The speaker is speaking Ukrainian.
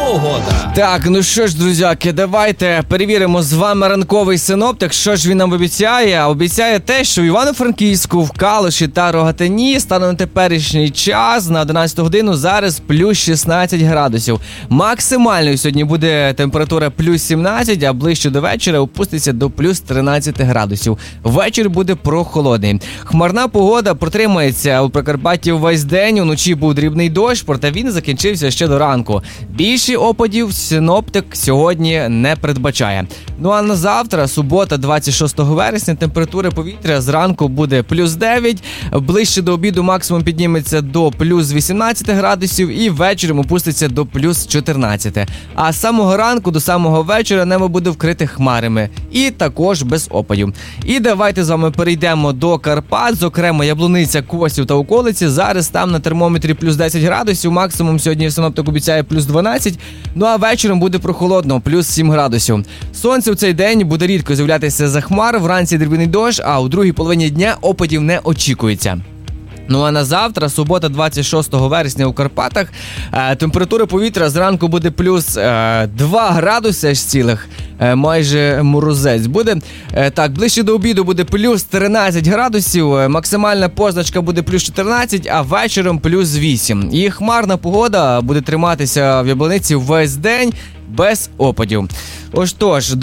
Погода. Так, ну що ж, друзяки, давайте перевіримо з вами ранковий синоптик. Що ж він нам обіцяє? Обіцяє те, що в Івано-Франківську, в Калуші та Рогатині станом на теперішній час на 11 годину зараз плюс 16 градусів. Максимальною сьогодні буде температура плюс 17, а ближче до вечора опуститься до плюс 13 градусів. Вечір буде прохолодний. Хмарна погода протримається у Прикарпатті весь день. Уночі був дрібний дощ, проте він закінчився ще до ранку. Більше опадів синоптик сьогодні не передбачає. Ну а на завтра, субота, 26 вересня, температура повітря зранку буде плюс 9, ближче до обіду максимум підніметься до плюс 18 градусів і вечором опуститься до плюс 14. А з самого ранку до самого вечора небо буде вкрите хмарами і також без опадів. І давайте з вами перейдемо до Карпат, зокрема Яблуниця, Косів та околиці. Зараз там на термометрі плюс 10 градусів, максимум сьогодні синоптик обіцяє плюс 12, ну а вечором буде прохолодно, плюс 7 градусів. Сонце в цей день буде рідко з'являтися за хмар, вранці дрібний дощ, а у другій половині дня опадів не очікується. Ну а на завтра, субота, 26 вересня у Карпатах, температура повітря зранку буде плюс 2 градуси аж цілих, майже морозець буде. Так, ближче до обіду буде плюс 13 градусів, максимальна позначка буде плюс 14, а вечором плюс 8. І хмарна погода буде триматися в Яблуниці весь день без опадів. Отож,